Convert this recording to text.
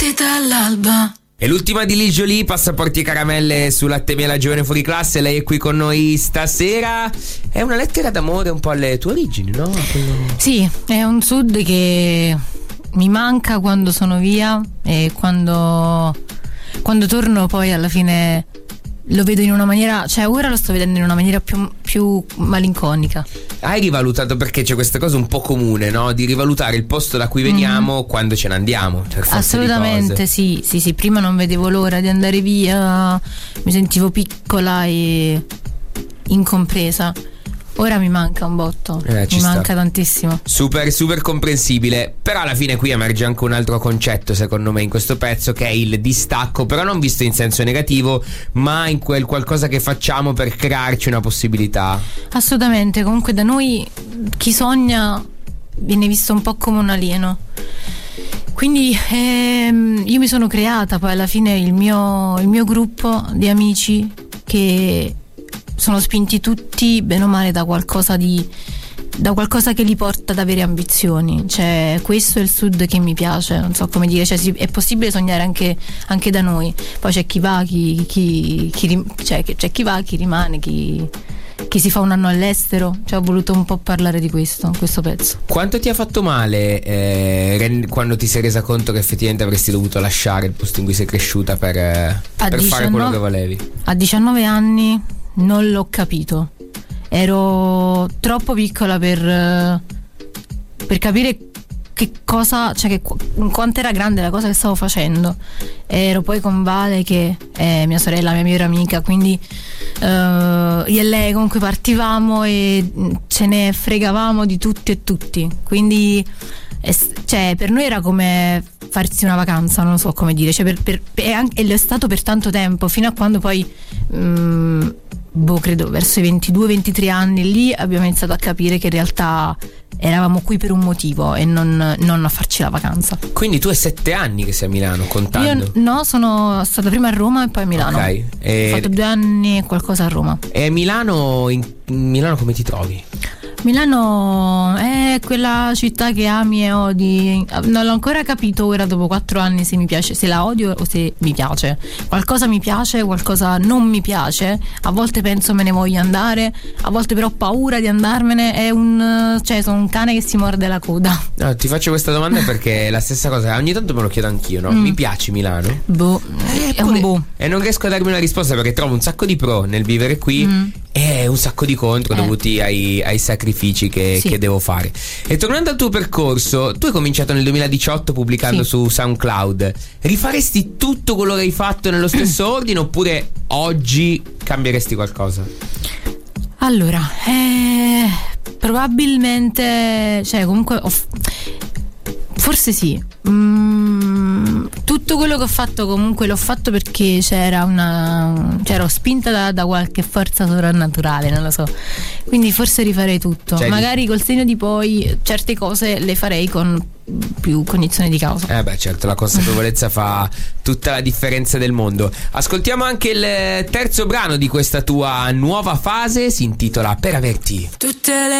partita all'alba. E l'ultima di Lil Jolie, Passaporti e caramelle su Latte e Miele Giovane Fuori Classe. Lei è qui con noi stasera. È una lettera d'amore un po' alle tue origini, no? Sì, è un sud che mi manca quando sono via, e quando torno poi alla fine lo vedo in una maniera, cioè ora lo sto vedendo in una maniera più malinconica. Hai rivalutato, perché c'è questa cosa un po' comune, no? Di rivalutare il posto da cui veniamo quando ce ne andiamo. Assolutamente sì. Prima non vedevo l'ora di andare via, mi sentivo piccola e incompresa. Ora mi manca un botto, mi manca tantissimo. Super comprensibile. Però alla fine qui emerge anche un altro concetto, secondo me, in questo pezzo, che è il distacco, però non visto in senso negativo, ma in quel qualcosa che facciamo per crearci una possibilità. Assolutamente. Comunque da noi chi sogna viene visto un po' come un alieno. Quindi io mi sono creata poi alla fine il mio gruppo di amici, che sono spinti tutti bene o male da qualcosa che li porta ad avere ambizioni. Cioè, questo è il sud che mi piace, non so come dire, cioè, è possibile sognare anche da noi. Poi c'è chi va, c'è chi va, chi rimane, chi si fa un anno all'estero. Cioè, ho voluto un po' parlare di questo pezzo. Quanto ti ha fatto male quando ti sei resa conto che effettivamente avresti dovuto lasciare il posto in cui sei cresciuta per fare quello che volevi? A 19 anni non l'ho capito, ero troppo piccola per capire che cosa, cioè quanto era grande la cosa che stavo facendo. Ero poi con Vale, che è mia sorella, mia migliore amica, quindi io e lei comunque partivamo e ce ne fregavamo di tutti e tutti, quindi cioè per noi era come farsi una vacanza, non so come dire, cioè e lo è stato per tanto tempo, fino a quando poi credo verso i 22-23 anni lì abbiamo iniziato a capire che in realtà eravamo qui per un motivo e non a farci la vacanza. Quindi tu hai 7 anni che sei a Milano, contando? Io no, sono stata prima a Roma e poi a Milano. Ok. Ho fatto 2 anni e qualcosa a Roma. E in Milano come ti trovi? Milano è quella città che ami e odi. Non l'ho ancora capito ora dopo 4 anni se mi piace, se la odio o se mi piace. Qualcosa mi piace, qualcosa non mi piace. A volte penso me ne voglio andare, a volte però ho paura di andarmene. Sono un cane che si morde la coda. No, ti faccio questa domanda perché è la stessa cosa, ogni tanto me lo chiedo anch'io, no? Mi piace Milano? È un boh. E non riesco a darmi una risposta, perché trovo un sacco di pro nel vivere qui e un sacco di contro dovuti ai sacrifici che devo fare. E tornando al tuo percorso, tu hai cominciato nel 2018 pubblicando su SoundCloud. Rifaresti tutto quello che hai fatto nello stesso ordine, oppure oggi cambieresti qualcosa? Allora, probabilmente, cioè comunque forse sì. Tutto quello che ho fatto comunque l'ho fatto perché c'ero spinta da qualche forza sovrannaturale, non lo so. Quindi forse rifarei tutto. Magari col senno di poi certe cose le farei con più cognizione di causa. Certo, la consapevolezza fa tutta la differenza del mondo. Ascoltiamo anche il terzo brano di questa tua nuova fase, si intitola Per averti. Tutte le